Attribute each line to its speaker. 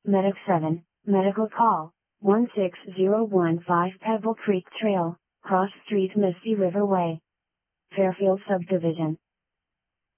Speaker 1: Medic 7, Medical Call, 16015 Pebble Creek Trail, Cross Street Misty River Way. Fairfield Subdivision.